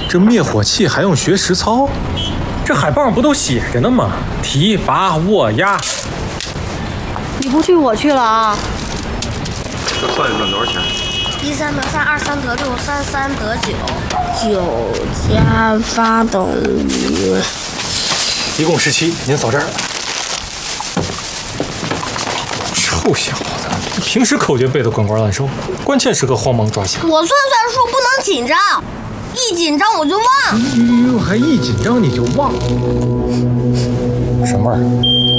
这灭火器还用学实操？ 这海报上不都写着呢吗？提拔握压。 你不去我去了啊！ 这算一算多少钱 ？13得3，23得6，33得9，9 加8等于一共17，您扫这儿。臭小子，平时口诀背得滚瓜烂熟，关键时刻慌忙抓瞎。 我算数不能紧张，一紧张我就忘。 哟，还一紧张你就忘？ 什么味儿？